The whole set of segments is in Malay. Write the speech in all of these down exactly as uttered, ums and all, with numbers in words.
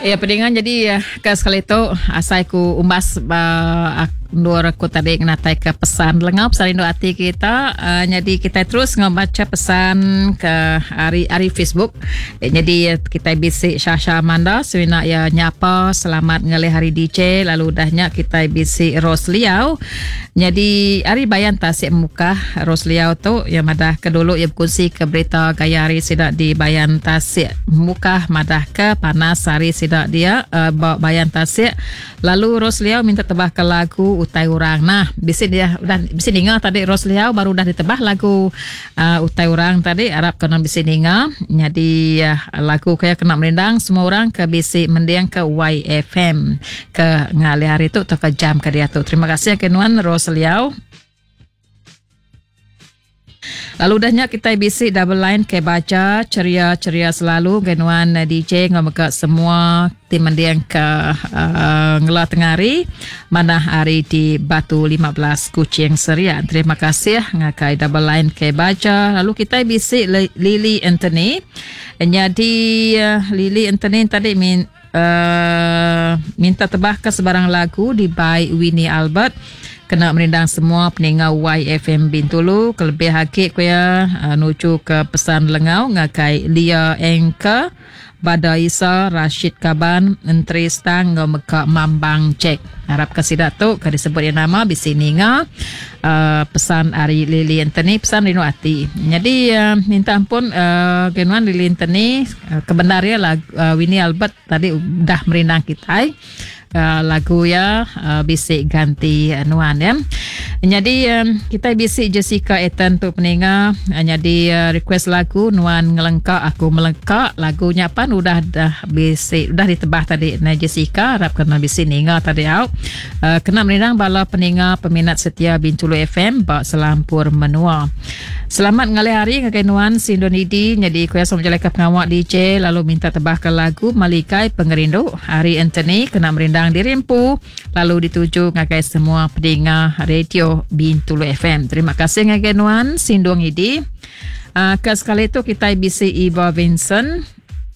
Ya, pendengar, jadi ke sekali itu asal ku umbas uh, Nur aku tadi natai ke pesan lengau pesan Indo Hati kita. Uh, jadi kita terus ngebaca pesan ke hari hari Facebook. Eh, jadi kita bisi Syasha Amanda suina ya nyapa selamat ngelih hari D J, lalu dahnya kita bisi Ros Liau. Jadi hari bayan tasik muka Ros Liau tu ya madah ke dulu ya berkongsi ke berita gaya hari sidak di bayan tasik muka madah ke panas hari sidak dia uh, bayan tasik. Lalu Ros Liau minta tebah ke lagu Utai Urang. Nah, bisi dia udah bisi dengar tadi Ros Liau baru dah ditebah lagu uh, Utai Urang tadi, harap kena bisi dengar. Jadi uh, lagu kayak kena merindang semua orang ke bisi mendiang ke Y F M ke ngali hari tu atau ke jam ke dia tu. Terima kasih kenuan Ros Liau. Lalu dahnya kita bisi double line ke baca ceria-ceria selalu genuan D J ngomong semua tim mendiang ke uh, ngelah tengari mana hari di Batu lima belas Kuching Serian. Terima kasih ngakai double line ke baca. Lalu kita bisi Lily Anthony. Jadi uh, Lily Anthony tadi min, uh, minta tebah ke sebarang lagu di by Winnie Albert. Kena merindang semua pendengar Y F M Bintulu. Kelebih hakik kuya uh, nuju ke pesan lengau ngakai Lia Engka, Bada Isa, Rashid Kaban, Entri Stang ngau meka Mambang Cek. Harap kasih datuk ke disebut yang nama bisi ninga uh, pesan Ari Lili Anthony pesan Rino Hati. Jadi uh, minta ampun uh, genuan Lili Anthony uh, kebenarnya lagu uh, Winnie Albert tadi dah merindang kita. Uh, lagu ya uh, bisik ganti uh, nuan ya. Jadi um, kita bisik Jessica Ethan tu pendengar. Uh, jadi uh, request lagu nuan ngelengkak aku melengkak lagunya pan udah dah bisik udah ditebah tadi na Jessica, harap kena bisik ninga tadi out. Uh, kena menindang bala pendengar peminat setia Bintulu F M bak selampur menua. Selamat ngalih hari ngakai nuan Sindonidi. Jadi kuya som jelek pengawak D J lalu minta tebah ke lagu Malikai Pengerindu Hari Anthony kena merindang dirimpu lalu dituju ngakai semua pendengar radio Bintulu F M. Terima kasih ngakai nuan Sindong Idi. Uh, ke sekali itu kita bisi Iva Vincent.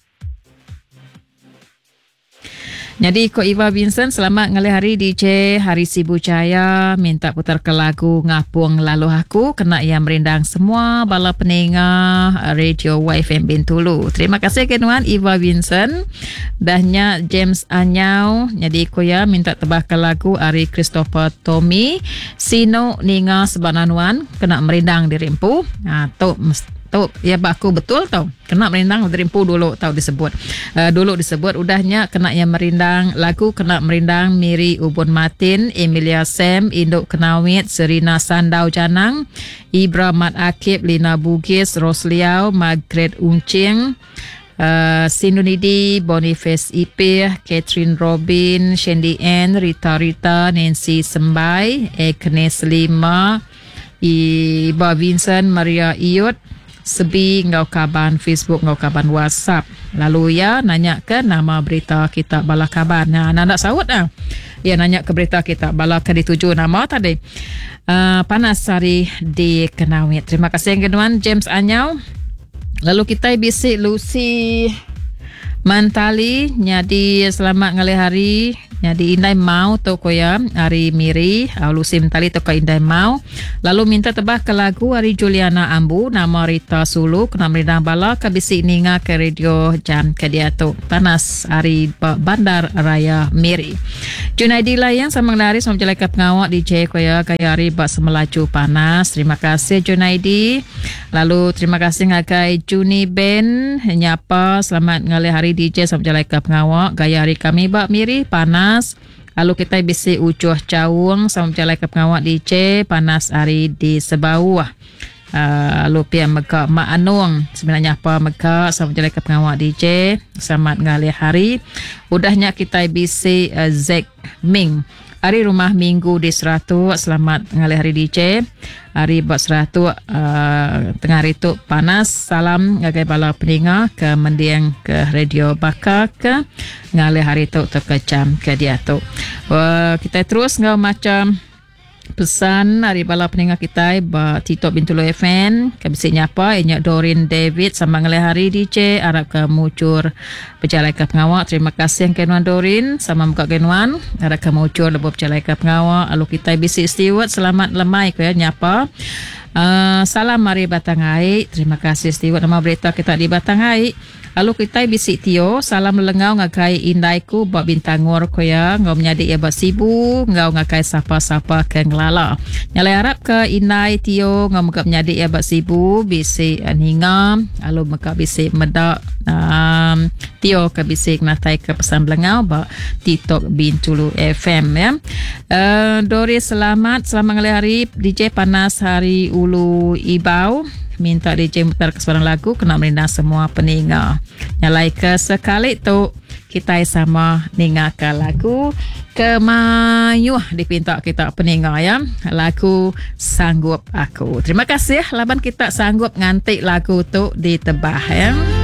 Jadi ko Iva Vincent selamat ngalih hari D J Hari Sibu Cahaya minta putar ke lagu Ngapung Lalu Aku kena yang merindang semua bala pendengar radio Y F M Bintulu. Terima kasih kenuan Iva Vincent. Dahnya James Anyau. Jadi ko ya minta tebah ke lagu Ari Christopher Tommy Sino Ninga Sebananuan kena merindang dirimpu. Nah, tu tu ya baku betul tau kena merindang dirimpu dulu tau disebut uh, dulu disebut udahnya kena yang merindang lagu kena merindang Miri Ubun Martin, Emilia Sam, Induk Kenawit, Serina Sandau Janang, Ibra Mat Akib, Lina Bugis, Ros Liau, Margaret Uncing, uh, Sindonidi, Boniface Ipih, Catherine Robin, Shandy Ann, Rita Rita, Nancy Sembai, Agnes Lima, Iba Vincent, Maria Iyut, Sebi ngau kaban Facebook, ngau kaban WhatsApp. Lalu ya nanya ke nama berita kita bala kaban. Nah, nak sahut ah. Ya nanya ke berita kita bala ke dituju nama tadi. Uh, panas hari di Kenawit. Terima kasih yang keduan James Anyau. Lalu kita bisi Lucy Mantali. Jadi selamat ngalih hari. Jadi Indai Mau tu koya Hari Miri uh, Lucy Mentali tu ke Indai Mau. Lalu minta tebah ke lagu Hari Juliana Ambu nama Rita Sulu kena merindang bala ke bisi ninga ke radio jam ke dia tu panas hari Bandar Raya Miri. Junaidi layan sama ngelari sama jelek pengawak D J koya kaya hari bak semelaju panas. Terima kasih Junaidi. Lalu terima kasih ngakai Juni Ben nyapa selamat ngalih hari D J sama jelek pengawak gaya hari kami bak Miri panas. Lalu kita bisi Ucuh Cawung sama jalan ke pengawak D J panas hari di Sebawah. Uh, lalu pihak Mekak Mak Anung sebenarnya apa Mekak sama jalan ke pengawak D J selamat ngalih hari. Udahnya kita bisi uh, Zek Ming hari rumah minggu di Seratu selamat ngalih hari D J hari buat Seratu uh, tengah hari tu panas. Salam ngagai bala pendengar ke mendiang ke radio Baka ke ngalih hari tu tu ke jam ke dia tu. Uh, kita terus ngau macam pesan dari bala pendengar kita ba Tito Bintulu F M kabisi nyapa inya Dorin David sama ngelih hari D J harap kamu cur berjalai ke pengawak. Terima kasih yang kenuan Dorin sama muka kenuan harap kamu cur lebih berjalai ke pengawak. Lalu kita bisi Stewart selamat lemai ko ya nyapa. Uh, salam mari Batangai. Terima kasih Stewart nama berita kita di Batangai. Lalu kita bisi Tio salam lengau ngakai indaiku bak bintangor ko ya ngau menyadik ya bak sibu ngau ngakai sapa-sapa ke ngelala. Nyalai harap ke indai Tio ngau muka menyadik ya bak sibu bisi aninga lalu muka bisi medak um, Tio ke bisi natai ke pesan lengau bak Tito Bintulu F M ya. Uh, Dori selamat selamat ngelih hari D J panas hari ulu ibau. Minta D J mutar ke sebarang lagu kena merindang semua pendengar. Nyalai ke sekali tu kita sama dengar ke lagu Kemayuh dipinta kita pendengar ya. Lagu Sanggup Aku. Terima kasih laban kita sanggup ngantik lagu tu ditebah ya.